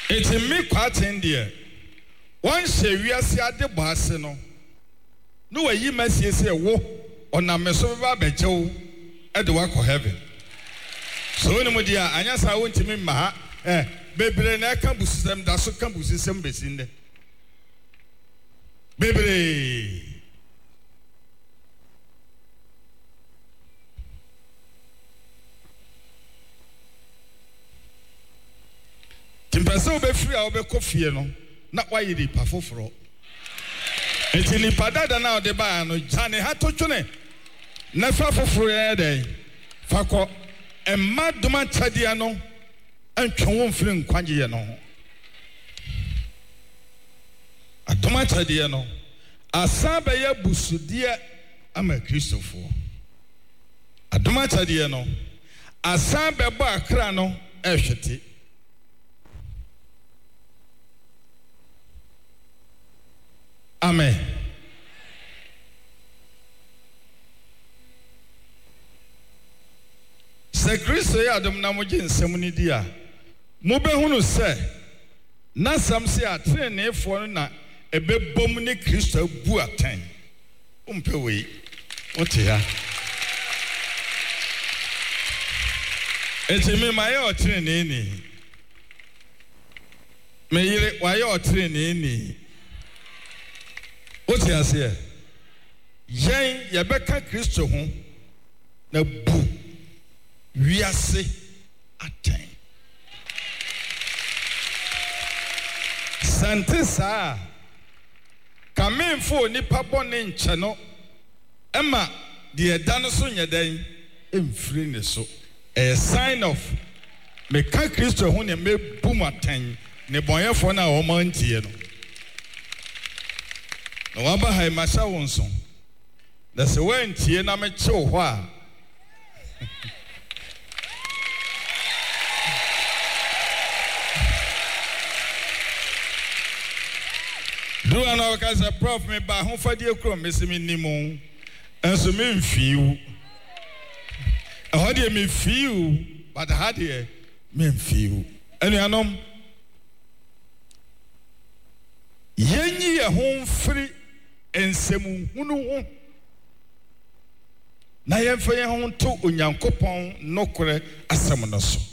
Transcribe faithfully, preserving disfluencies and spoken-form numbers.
It's in me quite India. One say we are see at the Bassino. No way you must say a war on a Mesova Bejo at the work of heaven. So, no, dear, I just I want to meet my eh, baby, and I can't boost them. That's what can boost some base in there. Baby. Timpaso be free or be coffee, no, not why you did Pafofro. It's in the Padada now, the bar, no, Johnny had to tune it. Never for free day. Fako, a mad duma Chadiano, and Chon Flin Quangiano. A duma Chadiano, a Sabaya Busudia, I'm a Christopher. A duma Chadiano, a Sababa Crano, Eshati. Amen. Se Kristo ya adom na moje nsem ni dia. Mo be hunu se na sam se atrenefo no na ebebom ne Kristo bu atan. Umpe we. Ote ya. Eti me maye otrene ni. Me yire waye otrene ni. What you say? Yen yebeka Kristo ho na bu wiase aten. Sante sa kamenfo nipa bone nche no ema de eda no so nyeden emfiri ne so. A sign of me ka Kristo ho ne me bu maten ne bonyefo na o mantie no. No waba hai masha wonso. That's a way ntie na me che ho a. Do ana ka say prof me ba ho fadi ekro me se me nimu. Enso me mfiu. E ho de me fiu, but ha de me mfiu. Enu anom yenyi ye ho mfiri ensemu hunu ho na yemfa ye ho to onyankopon nokore asem no so